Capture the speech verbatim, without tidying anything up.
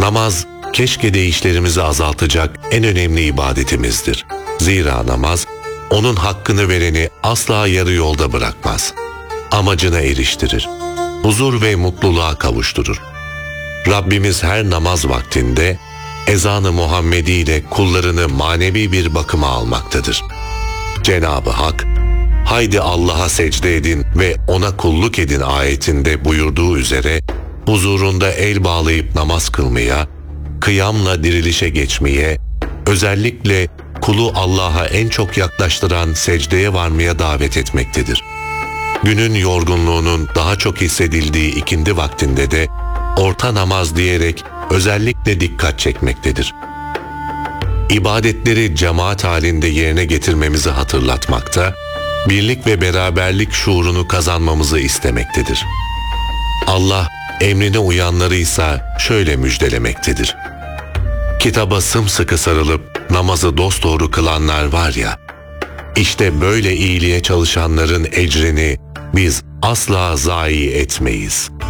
Namaz, keşke deyişlerimizi azaltacak en önemli ibadetimizdir. Zira namaz, onun hakkını vereni asla yarı yolda bırakmaz. Amacına eriştirir. Huzur ve mutluluğa kavuşturur. Rabbimiz her namaz vaktinde ezan-ı Muhammedi ile kullarını manevi bir bakıma almaktadır. Cenab-ı Hak, "Haydi Allah'a secde edin ve ona kulluk edin" ayetinde buyurduğu üzere huzurunda el bağlayıp namaz kılmaya, kıyamla dirilişe geçmeye, özellikle kulu Allah'a en çok yaklaştıran secdeye varmaya davet etmektedir. Günün yorgunluğunun daha çok hissedildiği ikindi vaktinde de orta namaz diyerek özellikle dikkat çekmektedir. İbadetleri cemaat halinde yerine getirmemizi hatırlatmakta, birlik ve beraberlik şuurunu kazanmamızı istemektedir. Allah emrine uyanları ise şöyle müjdelemektedir: "Kitaba sımsıkı sarılıp namazı dosdoğru kılanlar var ya, işte böyle iyiliğe çalışanların ecrini biz asla zayi etmeyiz."